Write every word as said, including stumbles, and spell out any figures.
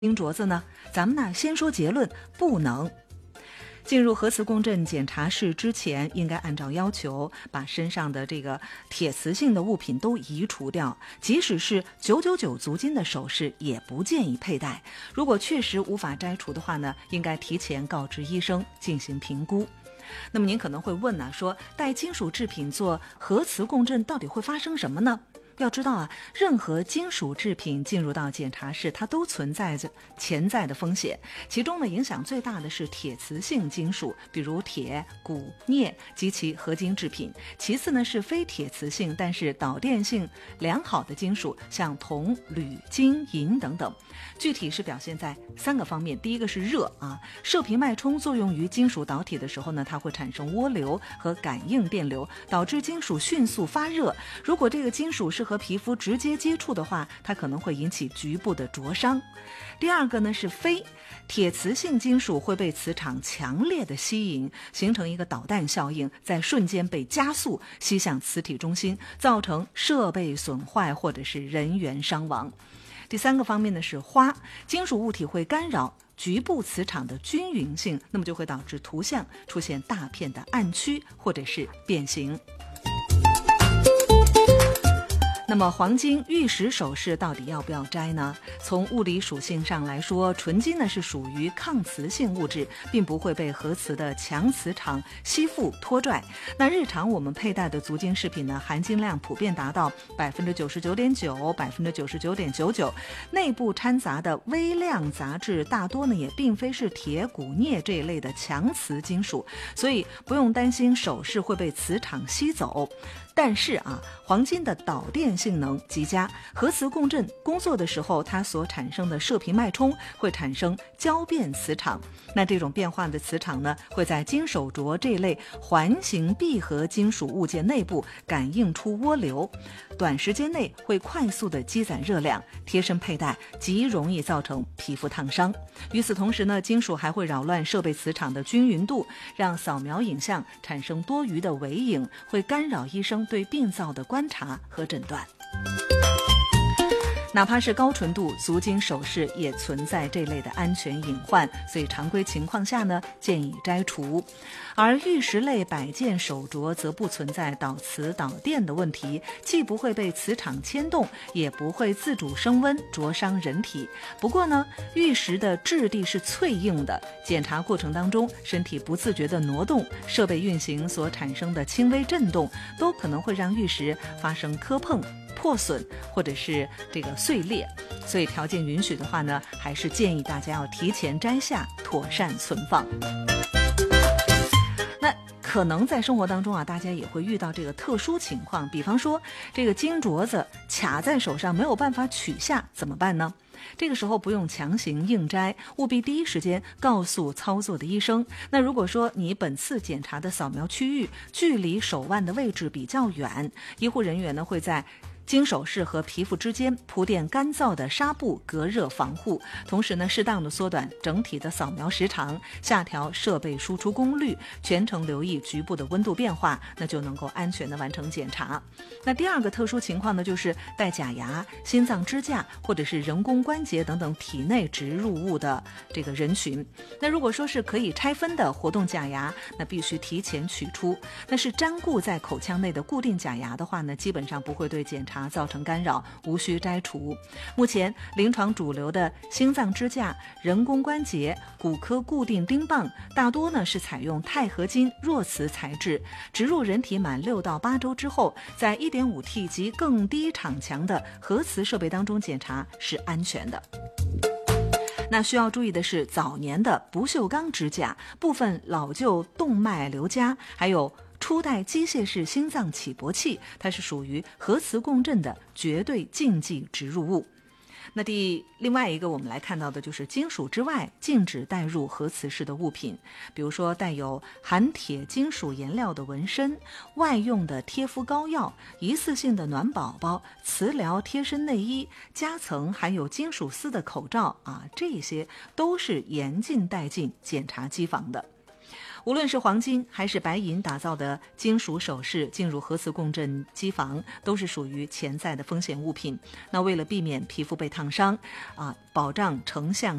金镯子呢？咱们呢先说结论，不能。进入核磁共振检查室之前，应该按照要求把身上的这个铁磁性的物品都移除掉，即使是九九九足金的首饰也不建议佩戴。如果确实无法摘除的话呢，应该提前告知医生进行评估。那么您可能会问呢、啊，说带金属制品做核磁共振到底会发生什么呢？要知道啊，任何金属制品进入到检查室，它都存在着潜在的风险。其中呢，影响最大的是铁磁性金属，比如铁、钴、镍及其合金制品。其次呢是非铁磁性但是导电性良好的金属，像铜、铝、金、银等等。具体是表现在三个方面。第一个是热啊，射频脉冲作用于金属导体的时候呢，它会产生涡流和感应电流，导致金属迅速发热。如果这个金属是和皮肤直接接触的话，它可能会引起局部的灼伤。第二个呢是非铁磁性金属会被磁场强烈的吸引，形成一个导弹效应，在瞬间被加速吸向磁体中心，造成设备损坏或者是人员伤亡。第三个方面呢是花，金属物体会干扰局部磁场的均匀性，那么就会导致图像出现大片的暗区或者是变形。那么黄金、玉石首饰到底要不要摘呢？从物理属性上来说，纯金呢是属于抗磁性物质，并不会被核磁的强磁场吸附拖拽。那日常我们佩戴的足金饰品呢，含金量普遍达到百分之九十九点九、百分之九十九点九九，内部掺杂的微量杂质大多呢也并非是铁、钴、镍这一类的强磁金属，所以不用担心首饰会被磁场吸走。但是啊，黄金的导电性能极佳，核磁共振工作的时候，它所产生的射频脉冲会产生交变磁场。那这种变化的磁场呢，会在金手镯这类环形闭合金属物件内部感应出涡流，短时间内会快速的积攒热量，贴身佩戴极容易造成皮肤烫伤。与此同时呢，金属还会扰乱设备磁场的均匀度，让扫描影像产生多余的微影，会干扰医生对病灶的观察和诊断。哪怕是高纯度足金首饰也存在这类的安全隐患，所以常规情况下呢，建议摘除。而玉石类摆件手镯则不存在导磁导电的问题，既不会被磁场牵动，也不会自主升温灼伤人体。不过呢，玉石的质地是脆硬的，检查过程当中身体不自觉的挪动，设备运行所产生的轻微震动，都可能会让玉石发生磕碰、破损或者是这个碎裂。所以条件允许的话呢，还是建议大家要提前摘下，妥善存放。那可能在生活当中啊，大家也会遇到这个特殊情况，比方说这个金镯子卡在手上没有办法取下，怎么办呢？这个时候不用强行硬摘，务必第一时间告诉操作的医生。那如果说你本次检查的扫描区域距离手腕的位置比较远，医护人员呢会在金首饰和皮肤之间铺垫干燥的纱布隔热防护，同时呢适当的缩短整体的扫描时长，下调设备输出功率，全程留意局部的温度变化，那就能够安全的完成检查。那第二个特殊情况呢，就是戴假牙、心脏支架或者是人工关节等等体内植入物的这个人群。那如果说是可以拆分的活动假牙，那必须提前取出。那是粘固在口腔内的固定假牙的话呢，基本上不会对检查造成干扰，无需摘除。目前临床主流的心脏支架、人工关节、骨科固定钉棒大多呢是采用钛合金弱磁材质，植入人体满六到八周之后，在 一点五 T 及更低场强的核磁设备当中检查是安全的。那需要注意的是，早年的不锈钢支架、部分老旧动脉瘤夹，还有初代机械式心脏起搏器，它是属于核磁共振的绝对禁忌植入物。那第另外一个我们来看到的就是金属之外禁止带入核磁式的物品，比如说带有含铁金属颜料的纹身、外用的贴敷膏药、一次性的暖宝宝、磁疗贴身内衣、夹层含有金属丝的口罩啊，这些都是严禁带进检查机房的。 无论是黄金还是白银打造的金属首饰进入核磁共振机房，都是属于潜在的风险物品。那为了避免皮肤被烫伤啊，保障成像